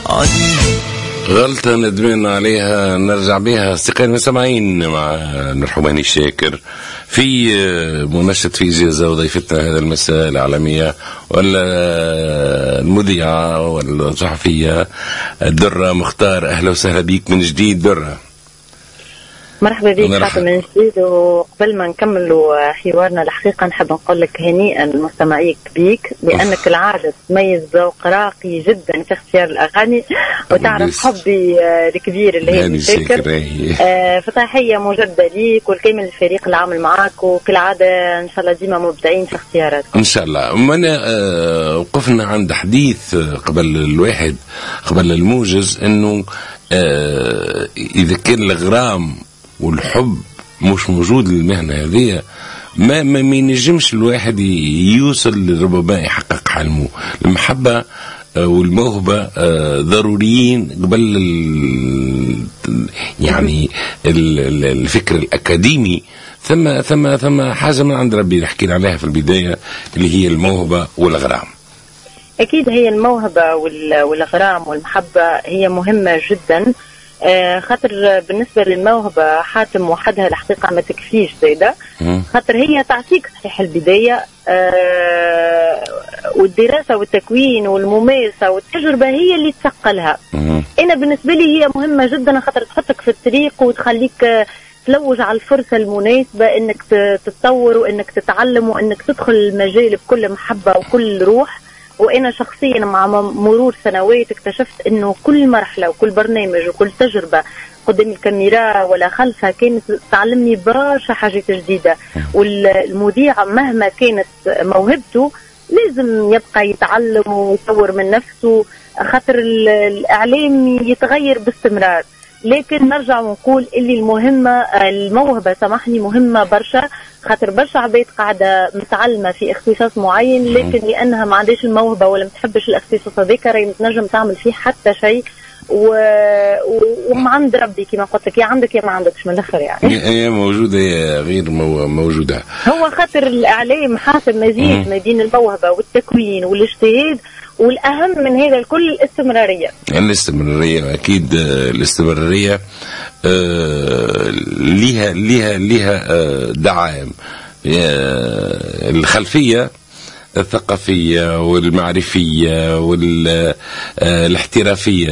غلطة ندمين عليها نرجع بها استقال مستمعين مع المرحوم هاني الشاكر في مناشدة في إجازة، وضيفتنا هذا المساء العالمية ولا المذيعة والصحفية درة مختار. أهلا وسهلا بيك من جديد درة. مرحبا بك حاتم من جديد. وقبل ما نكملوا حوارنا الحقيقة نحب نقول لك هنيئا لمستمعيك بيك لأنك العادة تميز ذوق راقي جدا في اختيار الأغاني وتعرف حبي الكبير اللي هي الشاكر. فتحية مجددة ليك والكامل الفريق اللي عامل معاك، وكل عادة إن شاء الله ديما مبدعين في اختياراتكم إن شاء الله. ومنا وقفنا عند حديث قبل الموجز إنه إذا كان الغرام والحب مش موجود للمهنة هذه ما ينجمش الواحد يوصل ربما يحقق حلمه. المحبة والموهبة ضروريين قبل يعني الفكر الأكاديمي. ثم حاجة من عند ربي نحكي عليها في البداية اللي هي الموهبة والغرام. أكيد هي الموهبة والغرام والمحبة هي مهمة جدا، خاطر بالنسبة للموهبة حاتم وحدها الحقيقة ما تكفيش زيادة، خاطر هي تعطيك صحيح البداية، والدراسة والتكوين والممارسة والتجربة هي اللي تثقلها. أنا بالنسبة لي هي مهمة جدا خاطر تحطك في الطريق وتخليك تلوج على الفرصة المناسبة انك تتطور وانك تتعلم وانك تدخل المجال بكل محبة وكل روح. وأنا شخصيا مع مرور سنوات اكتشفت أنه كل مرحلة وكل برنامج وكل تجربة قدام الكاميرا ولا خلفها كانت تعلمني برشا حاجات جديدة. والمذيع مهما كانت موهبته لازم يبقى يتعلم ويطور من نفسه، خاطر الإعلام يتغير باستمرار. لكن نرجع ونقول اللي الموهبة سامحني مهمة برشا، خاطر برشا عباد قاعدة متعلمة في اختصاص معين لكن لأنها ما عندهاش الموهبة ولا ما تحبش الاختصاص هذاك راهي تنجم تعمل فيه حتى شيء. وما عند ربي كما قلت لك، يا عندك يا ما عندكش من الاخر يعني. هي موجودة يا غير موجودة. هو خاطر الإعلام حاسب مزيج ما بين الموهبة والتكوين والاجتهاد، والأهم من هذا الكل الاستمرارية أكيد. الاستمرارية ليها دعائم، الخلفية الثقافية والمعرفية والاحترافية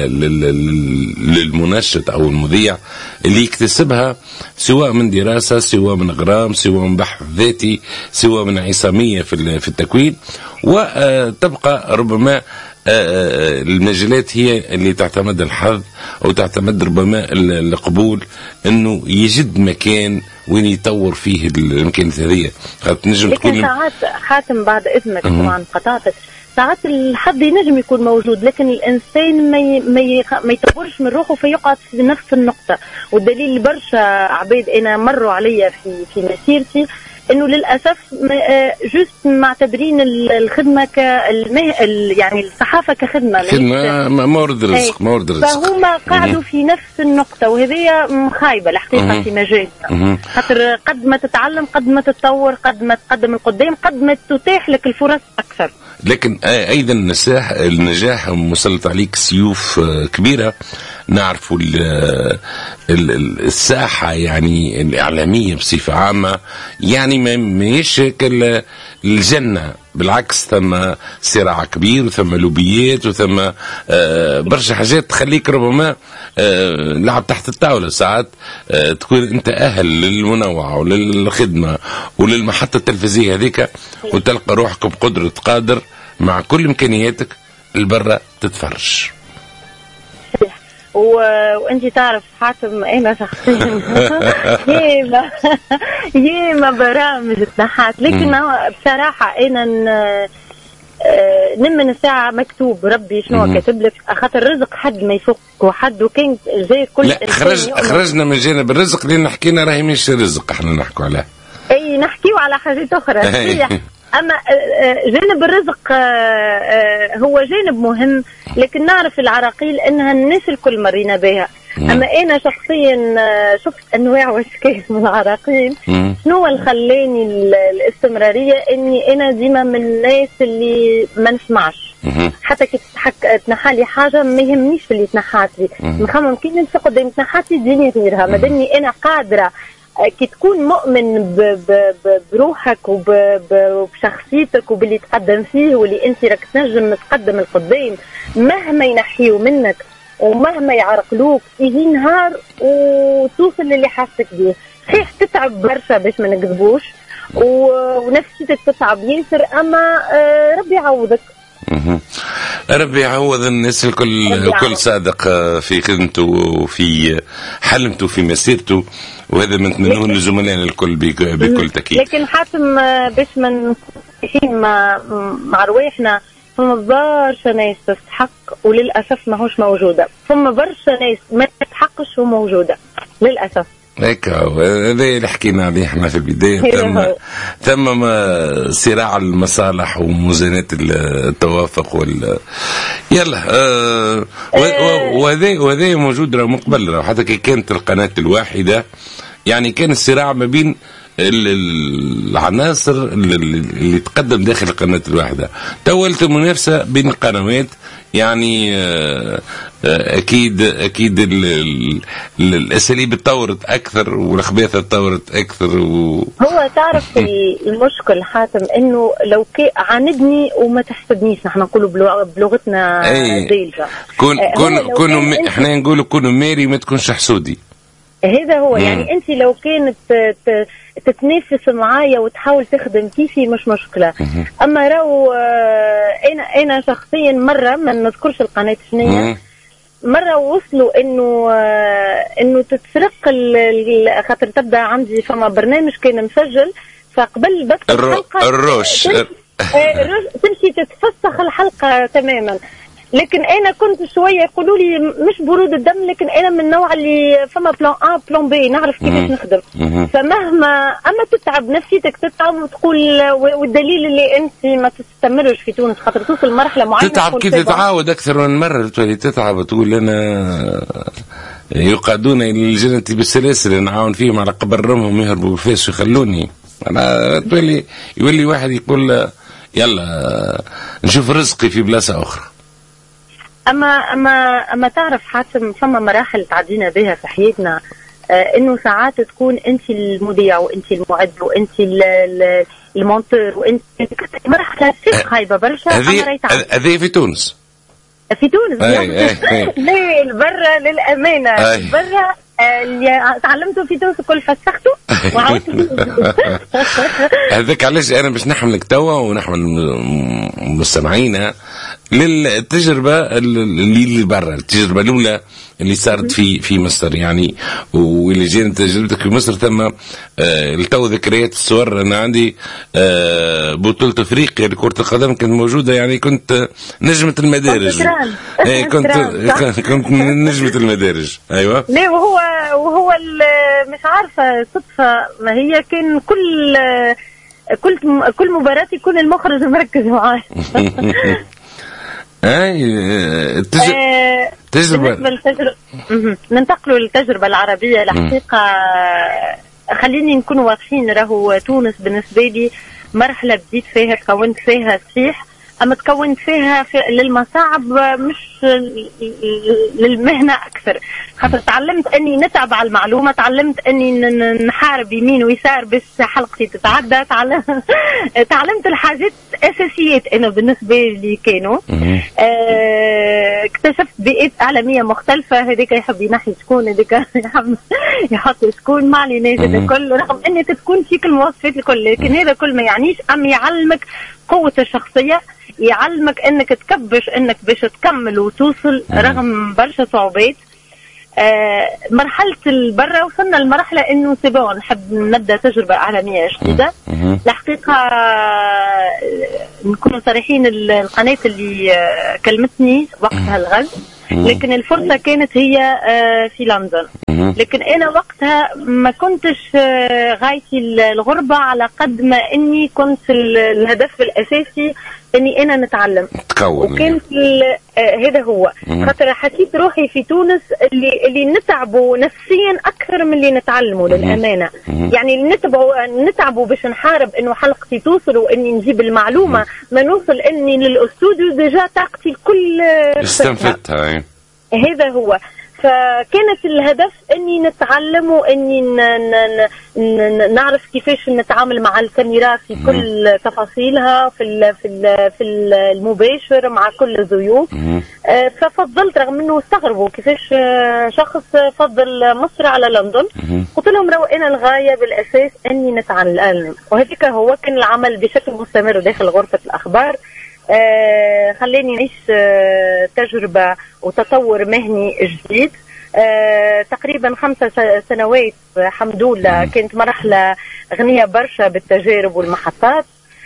للمنشط أو المذيع اللي يكتسبها سواء من دراسة سواء من غرام سواء من بحث ذاتي سواء من عصامية في التكوين. وتبقى ربما المجالات هي اللي تعتمد الحظ أو تعتمد ربما القبول أنه يجد مكان وين يطور فيه الإمكانيات هذه. لكن ساعات حاتم بعد إذنك طبعا قطعتك، ساعات الحظ ينجم يكون موجود لكن الإنسان ما يطورش من روحه فيقعد في نفس النقطة. والدليل برشا عباد أنا مروا عليا في مسيرتي انه للاسف جست معتبرين الخدمه يعني الصحافه كخدمه مورد رزق فهم قاعدوا في نفس النقطه، وهذه خايبه الحقيقه في مجالنا. خاطر قد ما تتعلم قد ما تتطور قد ما تقدم القدام قد ما تتاح لك الفرص اكثر. لكن ايضا النجاح مسلط عليك سيوف كبيره. نعرف الساحه يعني الاعلاميه بصفه عامه يعني ما يشكل الجنه، بالعكس ثم صراع كبير وثم لوبيات وثم برشا حاجات تخليك ربما لعب تحت الطاوله. ساعات تكون انت اهل للمنوعه وللخدمه وللمحطه التلفزيونيه هذيك وتلقى روحك بقدره قادر مع كل امكانياتك البرة تتفرج. وانت تعرف حاتم انا شخصيا ياما برامج تنحات، لكن بصراحه انا نمن الساعه مكتوب ربي شنو كاتب لك، خاطر الرزق حد ما يفك وحد وكان زي كل لا خرجنا من جانب الرزق لان حكينا راهي مش رزق احنا نحكوا عليه، اي نحكيو على حاجات اخرى. أما جانب الرزق هو جانب مهم، لكن نعرف العراقيل أنها الناس الكل مرينا بها. أما أنا شخصيا شفت أنواع واشكال من العراقيل. شنو اللي خلاني الاستمرارية؟ أني أنا ديما من الناس اللي ما نسمعش، حتى كي تنحى لي حاجه ما يهمنيش في اللي تنحات لي، نخمم كي نمسك قدام تنحات لي تجيني غيرها، مادامني انا قادره. كي تكون مؤمن بروحك وبشخصيتك وباللي تقدم فيه واللي انت راك تنجم تقدم القدام مهما ينحيوا منك ومهما يعرقلوك، يجي نهار وتوصل للي حاسك بيه. صحيح تتعب برشا باش ما نكذبوش ونفسيتك تتعب ياسر، اما ربي يعوضك. ربي يعوض الناس الكل صادق في خدمته وفي حلمته في مسيرته، وهذا ما نتمنوه لزملائنا الكل بكل تأكيد. لكن حاتم باش ما نكونش مع رواحنا، ثم برشا ناس تستحق وللأسف ماهوش موجودة، ثم برشا ناس ما تستحقش وموجودة للأسف. هيك هذا اللي حكينا عليه احنا في البداية. تم صراع المصالح وموازنات التوافق يلا وهذا موجود من قبل، حتى كي كانت القناة الواحدة يعني كان الصراع ما بين العناصر اللي تقدم داخل القناة الواحدة. تولت المنافسة بين القنوات، يعني أكيد الأساليب تطورت أكثر والخباثة تطورت أكثر هو تعرف المشكل حاتم إنه لو عاندني وما تحسدنيش، نحن نقولوا بلغتنا ديلجا، احنا نقولوا كونوا ماري ما تكونش حسودي. هذا هو يعني انت لو كانت تتنافس معايا وتحاول تخدم كيفي مش مشكله، اما راو انا شخصيا مره ما نذكرش القناه شنية، مره وصلوا انه تتسرق خاطر تبدا عندي فما برنامج كان مسجل، فقبل بدء الحلقه الروش تمشي تتفسخ الحلقه تماما. لكن انا كنت شويه يقولوا لي مش برود الدم، لكن انا من النوع اللي فما بلان ا بلان بي، نعرف كيفاش نخدم. فمهما اما تتعب نفسيتك تتعب وتقول، والدليل اللي انت ما تستمرش في تونس خاطر توصل مرحله معينه تتعب كي تتعاود اكثر من مره تولي تتعب وتقول انا يقادون الى الجنه بالسلاسل نعاون فيهم على قبر رمهم يهربوا بالفاس ويخلوني انا يولي واحد يقول يلا نشوف رزقي في بلاصه اخرى. اما تعرف حاتم فما مراحل تعدينا بها في حياتنا، انه ساعات تكون انت المذيع وانت المعد وانت المونتور وانت مرحله خايبه برشا. هذه في تونس لا البرة للامانه البرة اللي تعلمته في تونس كل فسخته وعاودت. هذاك علاش انا باش نحملك توا ونحمل مستمعينا للتجربه اللي برا، التجربه الاولى اللي صارت في مصر يعني، واللي جانت تجربتك في مصر. ثم التو ذكريات الصور. انا عندي بطوله افريقيا لكره القدم كانت موجوده، يعني كنت نجمه المدارج. كنت نجمه المدارج. ايوه ليه وهو مش عارفه صدفه، ما هي كان كل مباراه يكون المخرج مركز معاه. تجربة ننتقلوا للتجربة العربية. الحقيقة خليني نكون واضحين، راهو تونس بالنسبة لي مرحلة بديت فيها تكونت فيها صحيح، أما تكونت فيها للمصاعب مش للمهنة أكثر، خاطر تعلمت أني نتعب على المعلومة، تعلمت أني نحارب يمين ويسار بس حلقتي تتعدى، تعلمت الحاجات أساسيات أنا بالنسبة لي كانوا. اكتشفت بيئات إعلامية مختلفة، هذيك يحب ينحي شكون، هذيك يحب يحط شكون، ما عليناش هذا كل، رغم أنك تكون فيك المواصفات الكل، لكن هذا كل ما يعنيش. أم يعلمك قوة الشخصية، يعلمك انك تكبش انك باش تكمل وتوصل رغم برشا صعوبات. مرحلة البرة وصلنا لمرحلة انه سيبون نحب نبدأ تجربة اعلامية جديدة. الحقيقة نكون صريحين، القناة اللي كلمتني وقتها الغد، لكن الفرصة كانت هي في لندن. لكن انا وقتها ما كنتش غايتي الغربه على قد ما اني كنت الهدف الاساسي اني انا نتعلم تكون. وكانت هذا هو خاطر حسيت روحي في تونس اللي نتعبوا نفسيا اكثر من اللي نتعلموا للامانه. يعني نتعبوا باش نحارب انه حلقتي توصل واني نجيب المعلومه، ما نوصل اني للاستوديو ديجا طاقتي الكل استنفدتها. هذا هو. فكانت الهدف اني نتعلم واني نعرف كيفاش نتعامل مع الكاميرا في كل تفاصيلها في المباشر مع كل الضيوف. ففضلت رغم انه استغربوا كيفاش شخص فضل مصر على لندن. قلت لهم رو انا الغايه بالاساس اني نتعلم، وهذيك هو كان العمل بشكل مستمر داخل غرفه الاخبار. خلاني نعيش تجربة وتطور مهني جديد. تقريبا 5 سنوات الحمد لله كانت مرحلة غنية برشا بالتجارب والمحطات.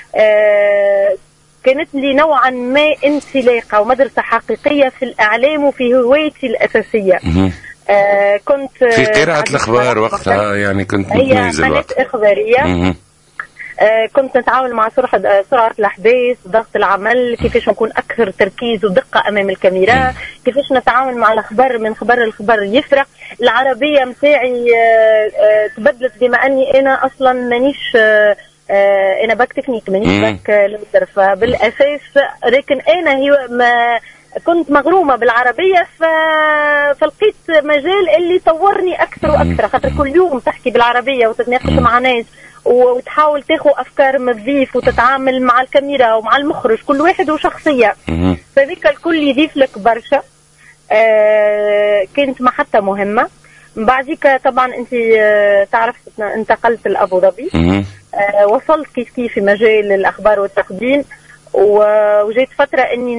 كانت لي نوعا ما انطلاقة ومدرسة حقيقية في الإعلام وفي هوايتي الأساسية. كنت في قراءة الأخبار وقتها، يعني كنت متميزة الوقت. هي إخبارية. كنت نتعامل مع سرعة الأحداث، ضغط العمل، كيفاش نكون أكثر تركيز ودقة أمام الكاميرا، كيفاش نتعامل مع الأخبار من خبر الخبر يفرق. العربية متاعي تبدلت بما أني أنا أصلا مانيش أنا باك تكنيك مانيش باك ليتر، فبالأساس لكن أنا هي ما كنت مغرومة بالعربية، فلقيت مجال اللي طورني أكثر وأكثر، خاطر كل يوم تحكي بالعربية وتتناقش مع ناس وتحاول تاخذ افكار من الضيف وتتعامل مع الكاميرا ومع المخرج، كل واحد وشخصيه. فذيك الكل يضيف لك برشا. كانت محطه مهمه. بعديك طبعا انت تعرف انتقلت لابو ظبي. وصلت كيف في مجال الاخبار والتقديم، وجيت فتره اني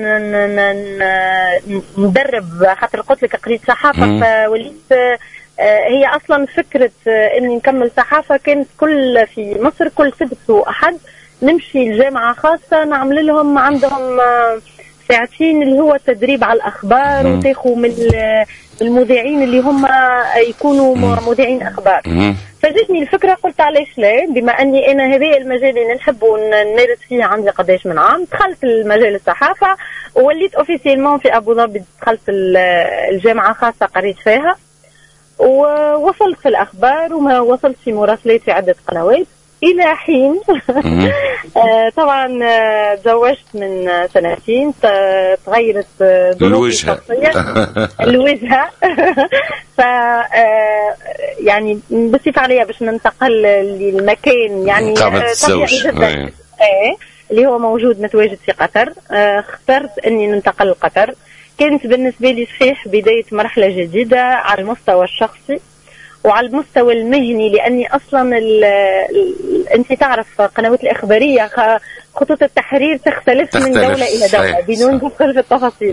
ندرب، خاطر قلت لك قريت صحافه فوليت. هي أصلا فكرة إني نكمل صحافة كانت في مصر كل سبت وأحد نمشي الجامعة خاصة نعمل لهم عندهم ساعتين اللي هو تدريب على الأخبار، وتاخوا من المذيعين اللي هم يكونوا مذيعين أخبار. فجتني الفكرة قلت علاش لا، بما أني أنا هذا المجال اللي نحب ونمارس فيه عندي قداش من عام. دخلت المجال الصحافة ووليت أوفيسيلمون في أبو ظبي، دخلت الجامعة خاصة قريت فيها ووصلت في الأخبار، وما وصلت في مراسلات في عدة قنوات إلى حين طبعا تزوجت من 2 سنين، تغيرت الوجهة الوجهة ف يعني بصفة عليها باش ننتقل للمكان يعني طبيعي جدا اللي هو موجود متواجد في قطر. اخترت أني ننتقل لقطر. كانت بالنسبة لي صحيح بداية مرحلة جديدة على المستوى الشخصي وعلى المستوى المهني، لأني أصلا أنت تعرف قنوات الإخبارية خطوط التحرير تختلف من دولة إلى دولة بدون دخول في التفاصيل.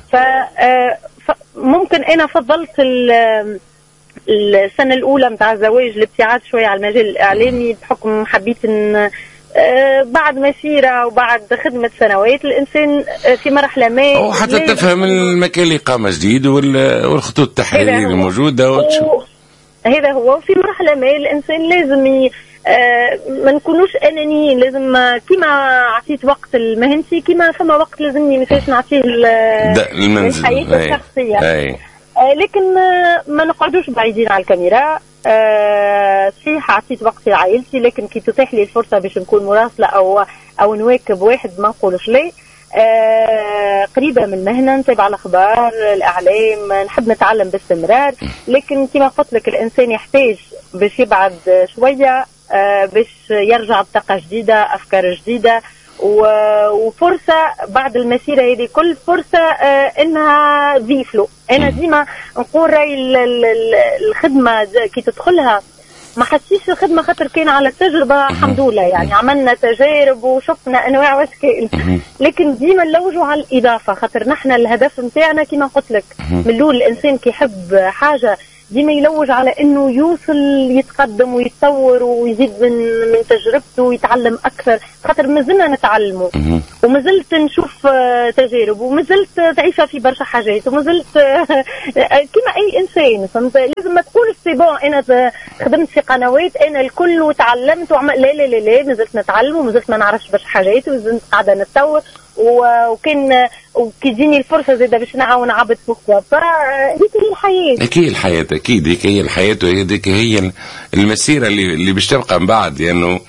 فممكن أنا فضلت السنة الأولى متاع الزواج الابتعاد شوية على المجال الإعلامي، بحكم حبيت أن بعد مسيرة وبعد خدمة سنوات الإنسان في مرحلة ما وحتى تفهم المكان اللي قام جديد والخطوط التحريرية الموجودة هذا هو. في مرحلة ما الإنسان لازم ما نكونوش أنانيين، لازم كما عطيت وقت المهنتي كما فما وقت لازمني مثلاش نعطيه المنزل حياتي الشخصية. لكن ما نقعدوش بعيدين على الكاميرا. صحيح عطيت وقتي لعائلتي، لكن كي تتاح لي الفرصة باش نكون مراسلة أو نواكب واحد ما نقولش ليه. قريبة من المهنة، نتابع الأخبار الإعلام، نحب نتعلم باستمرار. لكن كما قلت لك الإنسان يحتاج باش يبعد شوية باش يرجع بطاقة جديدة، أفكار جديدة، وفرصة بعد المسيرة هذه كل فرصة انها تضيف له. انا ديما نقول راي الخدمة كي تدخلها ما حسيش الخدمة خاطر كان على التجربة الحمد لله، يعني عملنا تجارب وشفنا انواع واشكال، لكن ديما نلوجوا على الاضافة، خاطر نحن الهدف نتاعنا كما قلت لك من الاول الانسان كي يحب حاجة ديما يلوج على انه يوصل يتقدم ويتطور ويزيد من تجربته ويتعلم اكثر، خاطر مازلنا نتعلموا ومازلت نشوف تجارب ومازلت تعيشها في برشا حاجات ومازلت كما اي انسان. فهمت؟ لازم ما تقولش سي بون انا خدمت في قنوات انا الكل وتعلمت وعمل، لا لا لا لا، مازلت نتعلم ومازلت ما نعرفش برشا حاجات ومازلت قاعده نتطور وكي تجيني الفرصه زاده باش نعاون عبد بوكوا. فهيك هي الحياه. هيك هي الحياه، اكيد هيك هي الحياه، وهيك هي المسيره اللي باش تبقى من بعد، لانه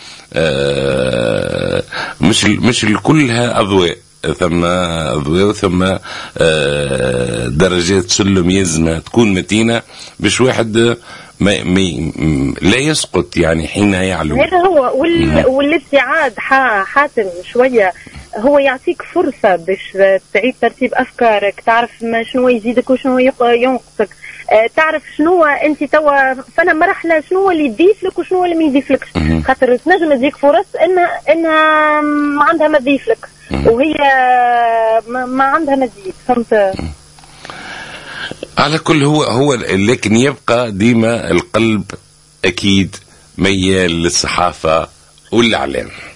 مش كلها اضواء، ثم اضواء وثم درجات سلم يزمه تكون متينه باش واحد ما لا يسقط يعني حين يعلو. هذا هو والابتعاد حاتم شويه هو يعطيك فرصة باش تعيد ترتيب أفكارك، تعرف شنو يزيدك وشنو ينقصك، تعرف شنو أنت توا فانا مرحلة شنو اللي يضيف لك وشنو اللي ما يضيفلكش، خاطر تنجم تديك فرص إنها ما عندها ما تضيف لك وهي ما عندها ما تزيد. فهمت؟ على كل هو لكن يبقى ديما القلب أكيد ميال للصحافة والإعلام.